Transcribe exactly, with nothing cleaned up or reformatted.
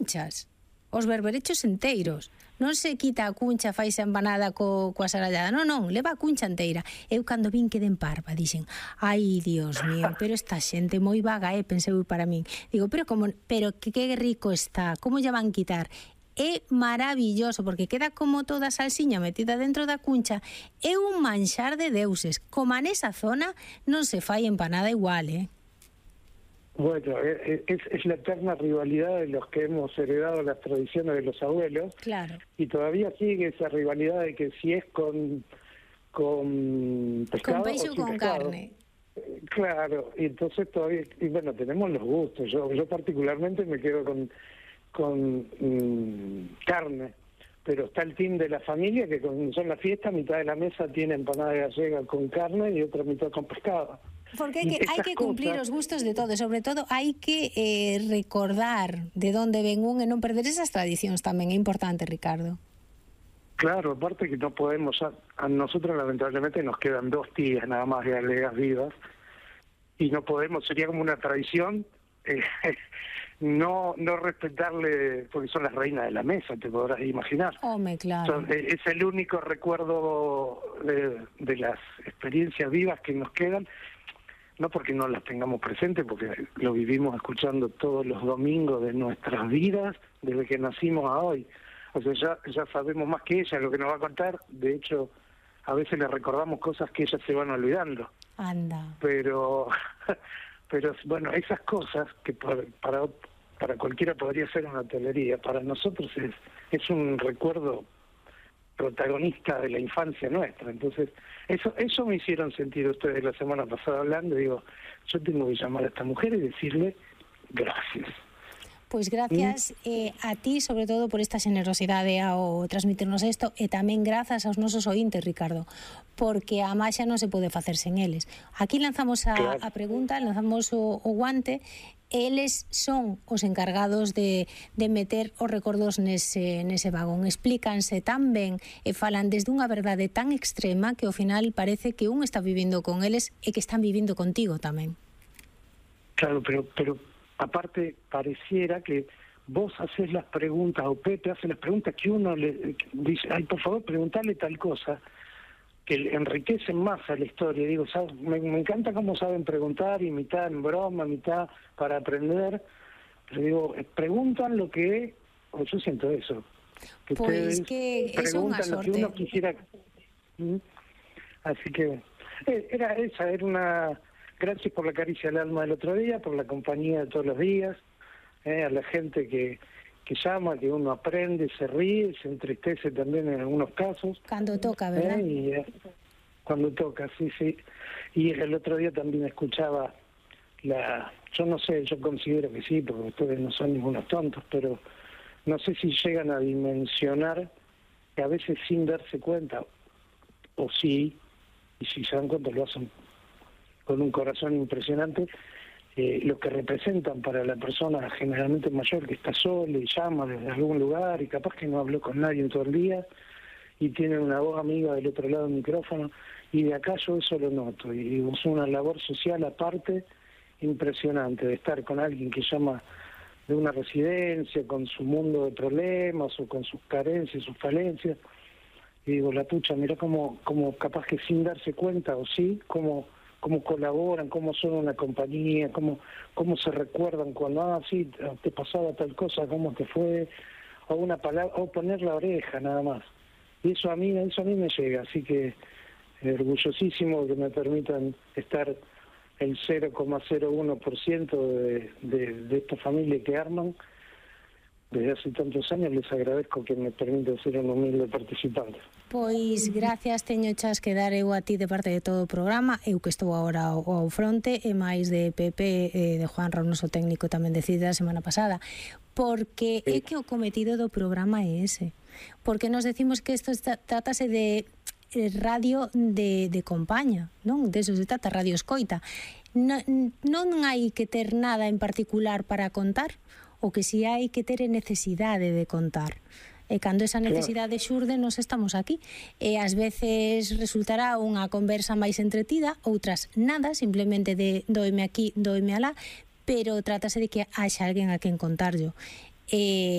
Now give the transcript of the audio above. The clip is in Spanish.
cunchas, os berberechos enteiros. Non se quita a cuncha, faise empanada co, coa sarallada, non, non, leva a cuncha inteira. Eu cando vin queden parva, dixen, ai, Dios mío, pero esta xente moi vaga, eh, pensei para min. Digo, pero como, pero que, que rico está, como lle van quitar? É maravilloso, porque queda como toda a salsiña metida dentro da cuncha, é un manxar de deuses. Como nesa zona non se fai empanada igual, eh? Bueno, es, es la eterna rivalidad de los que hemos heredado las tradiciones de los abuelos. Claro. Y todavía sigue esa rivalidad de que si es con, con pescado con peixe ou con pescado. carne. Claro, y entonces todavía, y bueno, tenemos los gustos. Yo, yo particularmente me quedo con con mmm, carne, pero está el team de la familia que cuando son las fiestas, mitad de la mesa tiene empanada gallega con carne y otra mitad con pescado. Porque hay que, hay que cumplir cosas, os gustos de todos, sobre todo hai que eh, recordar de onde ven un e non perder esas tradicións tamén, é importante, Ricardo. Claro, aparte que no podemos, a, a nosotros lamentablemente nos quedan dos tías nada más de gallegas vivas y no podemos, sería como una tradición eh, no no respetarle, porque son las reinas de la mesa, te podrás imaginar. Hombre, claro. Son, eh, es el único recuerdo de, de las experiencias vivas que nos quedan, no porque no las tengamos presentes, porque lo vivimos escuchando todos los domingos de nuestras vidas, desde que nacimos a hoy. O sea, ya, ya sabemos más que ella lo que nos va a contar. De hecho, a veces le recordamos cosas que ellas se van olvidando. Anda. Pero, pero bueno, esas cosas que para, para para cualquiera podría ser una tontería, para nosotros es, es un recuerdo protagonista de la infancia nuestra. Entonces, eso eso me hicieron sentir ustedes la semana pasada hablando. Digo, yo tengo que llamar a esta mujer y decirle gracias. Pois gracias eh, a ti, sobre todo, por esta generosidade ao transmitirnos isto, e tamén grazas aos nosos ointes, Ricardo, porque a maxia non se pode facer sen eles. Aquí lanzamos a, claro. a pregunta, lanzamos o, o guante, eles son os encargados de, de meter os recordos nese, nese vagón. Explícanse tan ben e falan desde unha verdade tan extrema que ao final parece que un está vivindo con eles e que están vivindo contigo tamén. Claro, pero... pero... aparte pareciera que vos haces las preguntas, o Pepe hace las preguntas que uno le dice, ay, por favor, preguntarle tal cosa, que enriquecen más a la historia. Digo, ¿sabes? Me, me encanta cómo saben preguntar, y mitad en broma, mitad para aprender, pero digo, preguntan lo que, o yo siento eso, que pues ustedes que preguntan lo que uno quisiera. ¿Mm? Así que era esa, era una... Gracias por la caricia al alma del otro día, por la compañía de todos los días, eh, a la gente que, que llama, que uno aprende, se ríe, se entristece también en algunos casos. Cuando toca, ¿verdad? Eh, y, eh, cuando toca, sí, sí. Y el otro día también escuchaba la... Yo no sé, yo considero que sí, porque ustedes no son ningunos tontos, pero no sé si llegan a dimensionar que a veces sin darse cuenta, o sí, y si se dan cuenta lo hacen con un corazón impresionante, eh, lo que representan para la persona generalmente mayor que está sola y llama desde algún lugar y capaz que no habló con nadie en todo el día y tiene una voz amiga del otro lado del micrófono, y de acá yo eso lo noto, y es una labor social aparte impresionante de estar con alguien que llama de una residencia con su mundo de problemas o con sus carencias, sus falencias, y digo, la pucha, mira cómo, cómo capaz que sin darse cuenta, o sí, cómo cómo colaboran, cómo son una compañía, cómo cómo se recuerdan cuando, ah, sí, te pasaba tal cosa, cómo te fue, o una palabra, o poner la oreja nada más. Y eso a mí, eso a mí me llega, así que eh, orgullosísimo que me permitan estar el cero coma cero uno por ciento de, de, de esta familia que arman. Desde hace tantos años les agradezco que me permitan ser un humilde participante. Pois gracias teño chas que dar eu a ti de parte de todo o programa, eu que estou agora ao, ao fronte, e máis de Pepe e de Juan Ra, o noso técnico tamén decide a semana pasada, porque sí. É que o cometido do programa é ese, porque nos decimos que isto trátase de radio de, de compaña, non? De eso se trata, radio escoita. Non, non hai que ter nada en particular para contar, o que si hai que ter é necesidade de contar. E cando esa necesidade xurde, nos estamos aquí. E ás veces resultará unha conversa máis entretida, outras nada, simplemente de doime aquí, doime alá, pero trátase de que haxa alguén a quen contarlo. E